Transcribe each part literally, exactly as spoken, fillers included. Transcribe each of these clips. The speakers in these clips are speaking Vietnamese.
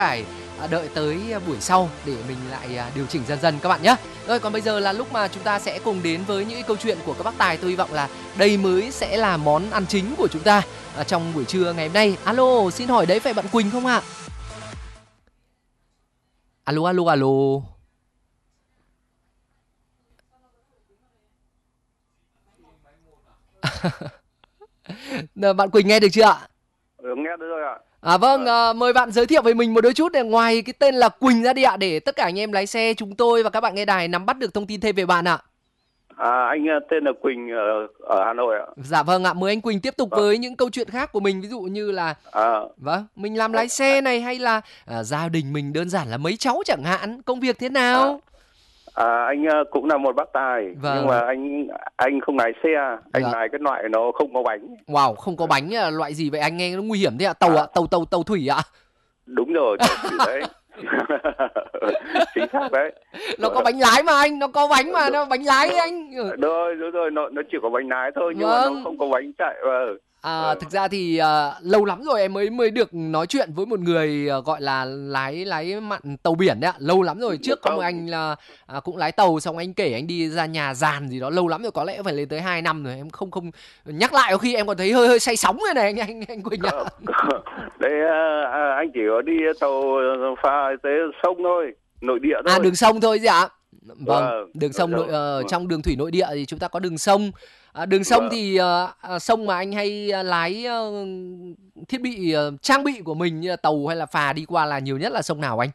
phải à, đợi tới à, buổi sau để mình lại à, điều chỉnh dần dần các bạn nhé. Rồi còn bây giờ là lúc mà chúng ta sẽ cùng đến với những câu chuyện của các bác tài. Tôi hy vọng là đây mới sẽ là món ăn chính của chúng ta à, trong buổi trưa ngày hôm nay. Alo, xin hỏi đấy phải bạn Quỳnh không ạ? Alo, alo, alo. Bạn Quỳnh nghe được chưa ạ? Ừ, nghe được rồi ạ. À vâng, à, mời bạn giới thiệu về mình một đôi chút để ngoài cái tên là Quỳnh ra đi ạ, để tất cả anh em lái xe chúng tôi và các bạn nghe đài nắm bắt được thông tin thêm về bạn ạ. À, anh tên là Quỳnh ở, ở Hà Nội ạ. Dạ vâng ạ, mời anh Quỳnh tiếp tục vâng. với những câu chuyện khác của mình, ví dụ như là à, vâng, mình làm lái xe này, hay là à, gia đình mình đơn giản là mấy cháu chẳng hạn, công việc thế nào? À, à anh cũng là một bác tài, vâng. nhưng mà anh anh không lái xe, anh dạ. lái cái loại nó không có bánh. Wow, không có bánh là loại gì vậy anh, nghe nó nguy hiểm thế ạ? Tàu ạ, à. tàu tàu tàu thủy ạ? Đúng rồi, tàu thủy đấy. Chính xác đấy. Nó có bánh lái mà anh, nó có bánh mà, nó bánh lái đấy anh. Đúng rồi, đúng rồi, nó nó chỉ có bánh lái thôi, nhưng vâng. mà nó không có bánh chạy. Vâng. À, thực ra thì uh, lâu lắm rồi em mới mới được nói chuyện với một người uh, gọi là lái lái mặn tàu biển đấy ạ. Lâu lắm rồi, trước có một anh là uh, cũng lái tàu, xong anh kể anh đi ra nhà giàn gì đó, lâu lắm rồi, có lẽ phải lên tới hai năm rồi, em không không nhắc lại, có khi em còn thấy hơi hơi say sóng rồi này anh anh, anh Quỳnh ạ. Đấy uh, anh chỉ có đi tàu phà tới sông thôi, nội địa thôi. À, đường sông thôi gì ạ? Vâng, à, đường sông nội, uh, trong đường thủy nội địa thì chúng ta có đường sông. À, đường sông vâng. thì uh, sông mà anh hay uh, lái uh, thiết bị uh, trang bị của mình như là tàu hay là phà đi qua là nhiều nhất là sông nào anh?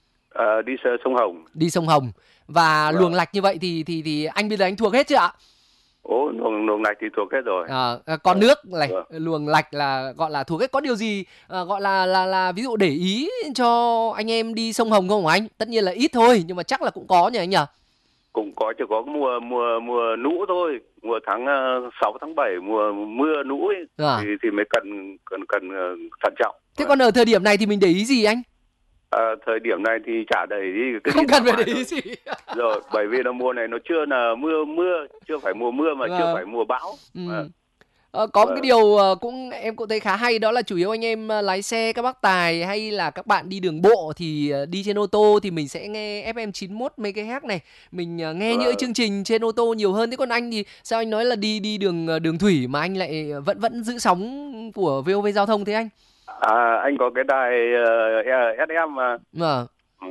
À, đi sông Hồng. Đi sông Hồng. Và vâng. luồng lạch như vậy thì thì thì anh bây giờ anh thuộc hết chưa ạ? Ồ, luồng, luồng lạch thì thuộc hết rồi. À, con nước này, vâng. luồng lạch là gọi là thuộc hết. Có điều gì à, gọi là là là ví dụ để ý cho anh em đi sông Hồng không hả anh? Tất nhiên là ít thôi, nhưng mà chắc là cũng có nhỉ anh nhỉ? Cũng có, chỉ có mùa mùa mùa lũ thôi, mùa tháng sáu tháng bảy, mùa mưa lũ ấy, à. thì thì mới cần cần cần thận trọng. Thế còn ở thời điểm này thì mình để ý gì anh? À, thời điểm này thì chả để ý, không cần phải để ý gì. Rồi, bởi vì là mùa này nó chưa là mưa mưa, chưa phải mùa mưa mà à. chưa phải mùa bão. Ừ. À. Ờ, có một cái điều cũng em cũng thấy khá hay, đó là chủ yếu anh em lái xe, các bác tài hay là các bạn đi đường bộ thì đi trên ô tô thì mình sẽ nghe ép em chín mốt mê ga héc này, mình nghe những chương trình trên ô tô nhiều hơn. Thế còn anh thì sao anh nói là đi đi đường đường thủy mà anh lại vẫn vẫn giữ sóng của vê o vê Giao thông thế anh? À, anh có cái đài uh, ét em mà. Vâng.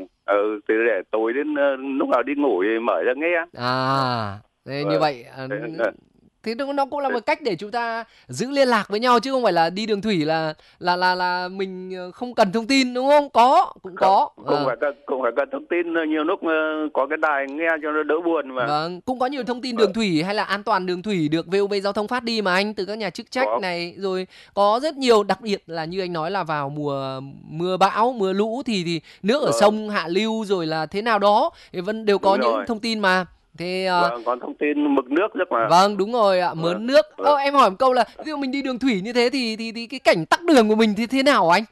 Ừ, từ để tối đến uh, lúc nào đi ngủ thì mở ra nghe. À, thế như vậy. Uh, Thế nó cũng là một cách để chúng ta giữ liên lạc với nhau, chứ không phải là đi đường thủy là là là là mình không cần thông tin, đúng không? Có, cũng có. Không, cũng à. phải cần, cũng phải cần thông tin, nhiều lúc có cái đài nghe cho nó đỡ buồn mà. Vâng, cũng có nhiều thông tin đường thủy hay là an toàn đường thủy được vê o vê Giao thông phát đi mà anh, từ các nhà chức trách có. này, rồi có rất nhiều, đặc biệt là như anh nói là vào mùa mưa bão, mưa lũ thì thì nước ở rồi. sông hạ lưu rồi là thế nào đó thì vẫn đều có đúng những rồi. thông tin mà. Thế uh... vâng, còn thông tin mực nước rất mà. Vâng, đúng rồi ạ, mớn vâng. nước. Vâng. Ờ, em hỏi một câu là ví dụ mình đi đường thủy như thế thì thì thì cái cảnh tắc đường của mình thì thế nào anh?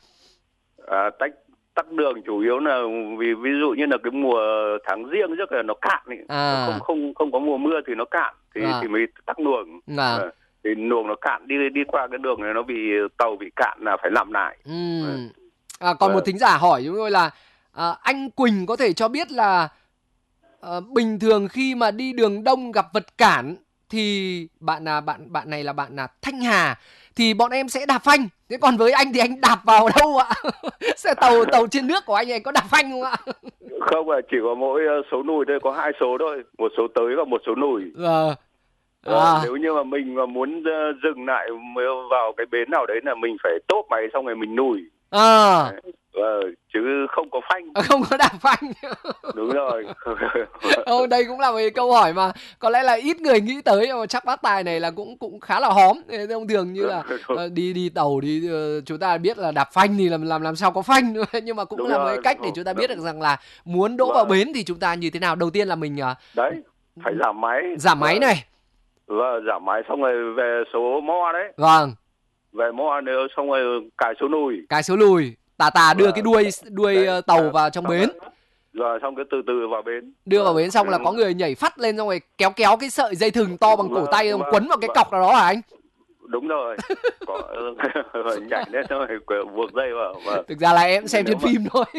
À, tắc tắc đường chủ yếu là vì ví dụ như là cái mùa tháng giêng rất là nó cạn ấy. À. Không không không có mùa mưa thì nó cạn thì à. thì mới tắc đường. À. À. Thì luồng nó cạn, đi đi qua cái đường này nó bị tàu bị cạn là phải làm lại. Ừ. À, còn vâng. một thính giả hỏi chúng tôi là à, anh Quỳnh có thể cho biết là À, bình thường khi mà đi đường đông gặp vật cản thì bạn là bạn bạn này là bạn là Thanh Hà thì bọn em sẽ đạp phanh. Thế còn với anh thì anh đạp vào đâu ạ? Xe tàu tàu trên nước của anh ấy có đạp phanh không ạ? Không ạ, chỉ có mỗi số lùi thôi, có hai số thôi, một số tới và một số lùi. À. À. Nếu như mà mình mà muốn dừng lại vào cái bến nào đấy là mình phải tốp máy xong rồi mình lùi. À. Ờ, chứ không có phanh. Không có đạp phanh. Đúng rồi. Ô, đây cũng là một câu hỏi mà có lẽ là ít người nghĩ tới, nhưng mà chắc bác tài này là cũng cũng khá là hóm. Thông thường như là uh, đi đi tàu đi uh, chúng ta biết là đạp phanh thì làm làm làm sao có phanh nữa. Nhưng mà cũng đúng là rồi, một cách để chúng ta biết được rằng là muốn đỗ đúng vào bến thì chúng ta như thế nào. Đầu tiên là mình uh, đấy phải giảm máy. Giảm máy này. Vâng, giảm máy xong rồi về số mo đấy. Vâng. Về mo nữa xong rồi cài số lùi. Cài số lùi. Tà tà đưa vâng. cái đuôi đuôi đấy, tàu đấy, vào trong bến. Rồi xong cái từ từ vào bến. Đưa vào bến xong là có người nhảy phát lên xong rồi kéo kéo cái sợi dây thừng to bằng cổ tay, quấn vào cái cọc nào đó hả anh? Đúng rồi. Có nhảy lên xong rồi buộc dây vào. Vâng. Thực ra là em xem trên phim thôi.